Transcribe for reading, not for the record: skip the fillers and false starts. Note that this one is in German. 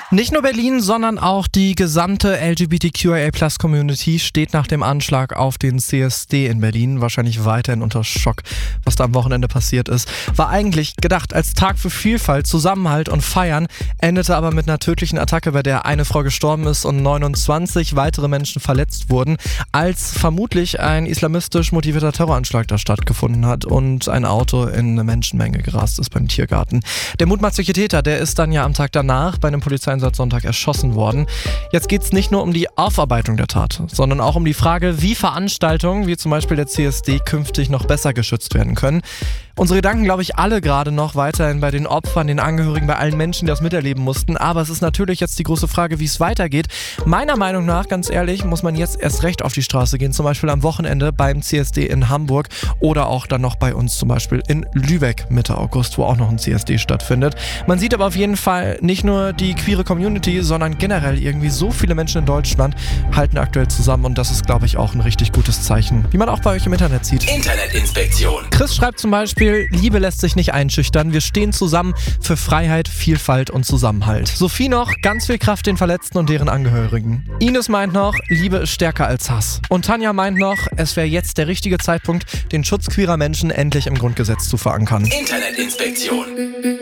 Nicht nur Berlin, sondern auch die gesamte LGBTQIA+-Community steht nach dem Anschlag auf den CSD in Berlin wahrscheinlich weiterhin unter Schock, was da am Wochenende passiert ist. War eigentlich gedacht als Tag für Vielfalt, Zusammenhalt und Feiern, endete aber mit einer tödlichen Attacke, bei der eine Frau gestorben ist und 29 weitere Menschen verletzt wurden, als vermutlich ein islamistisch motivierter Terroranschlag da stattgefunden hat und ein Auto in eine Menschenmenge gerast ist beim Tiergarten. Der mutmaßliche Täter, der ist dann ja am Tag danach bei einem Polizeieinsatz Sonntag erschossen worden. Jetzt geht es nicht nur um die Aufarbeitung der Tat, sondern auch um die Frage, wie Veranstaltungen wie zum Beispiel der CSD künftig noch besser geschützt werden können. Unsere Gedanken, glaube ich, alle gerade noch weiterhin bei den Opfern, den Angehörigen, bei allen Menschen, die das miterleben mussten. Aber es ist natürlich jetzt die große Frage, wie es weitergeht. Meiner Meinung nach, ganz ehrlich, muss man jetzt erst recht auf die Straße gehen. Zum Beispiel am Wochenende beim CSD in Hamburg oder auch dann noch bei uns zum Beispiel in Lübeck Mitte August, wo auch noch ein CSD stattfindet. Man sieht aber auf jeden Fall nicht nur die queere Community, sondern generell irgendwie so viele Menschen in Deutschland halten aktuell zusammen. Und das ist, glaube ich, auch ein richtig gutes Zeichen, wie man auch bei euch im Internet sieht. Internetinspektion. Chris schreibt zum Beispiel: Liebe lässt sich nicht einschüchtern. Wir stehen zusammen für Freiheit, Vielfalt und Zusammenhalt. Sophie noch: ganz viel Kraft den Verletzten und deren Angehörigen. Ines meint noch: Liebe ist stärker als Hass. Und Tanja meint noch: es wäre jetzt der richtige Zeitpunkt, den Schutz queerer Menschen endlich im Grundgesetz zu verankern. Internetinspektion.